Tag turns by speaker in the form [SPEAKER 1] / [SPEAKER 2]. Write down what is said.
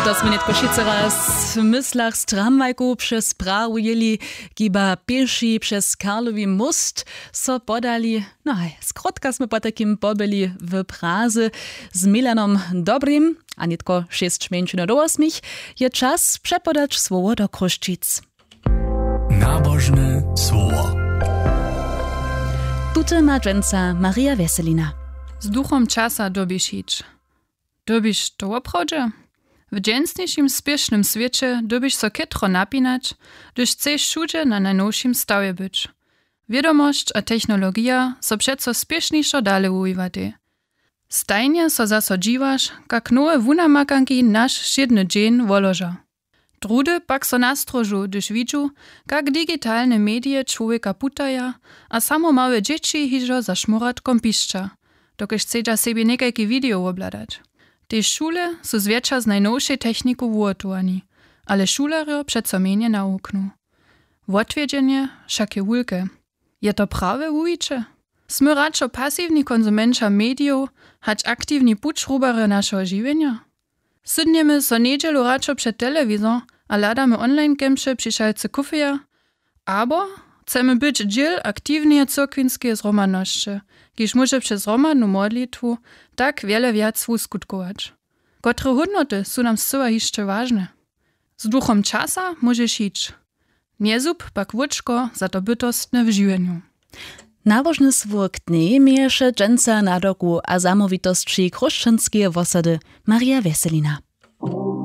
[SPEAKER 1] To sme netko šice raz w myślach z tramwajku przez Prahu jeli, giba pieši przez Karlovi most, so podali, no hej, skrótka sme po takim pobyli w Praze z Milanom Dobrym, a netko 6 minut do 8, je czas przepodać słowo do Kruščic.
[SPEAKER 2] Nabożne słowo.
[SPEAKER 1] Tute ma dżęca Maria Weselina.
[SPEAKER 3] Z duchom czasa dobisz ić. Dobisz to oprawdzie? W dżęsniejszym, spiesznym świecie dobisz so kietro napinać, gdyż chcesz wszędzie na najnowszym stawie być. Wiadomość a technologia so przeco spieszniejszo dalej uwiwady. Stajnie so zasodziwasz, jak nowe wunamakanki nasz siedny dzień woloża. Drudy pak so nastrożu, gdyż widzu, jak digitalne medie człowieka putaja, a samo małe dzieci hiżo zaszmurat piszcza, dokiż chcedza sobie niekajki video obladać. Te szule są zwiecza z najnowszej techniku uotowani, ale szulario przeco mienie nauknu. Wotwiedzenie wszak je wulke. Je to prawe ujicze? Sme radšo pasivni konsumenča mediów, hać aktywni pučrubare naszego żywienia? Sydniemy so niedzielu radšo przed telewizor, a ladamy online kemše přišalce kufeja, abo chcemy być dziel aktywnej cyrkwinskie zromadności, kiż może przez romadnu modlitwu tak wiele wiac uskutkować. Kotre hodnoty są nam zcyła jeszcze ważne. Z duchom czasa możesz iść. Niezub pak wuczko za to bytostne w żywieniu.
[SPEAKER 1] Nabożny swój dni mieješe dżęca na doku a zamówitości chrześcijanskie osady Maria Weselina.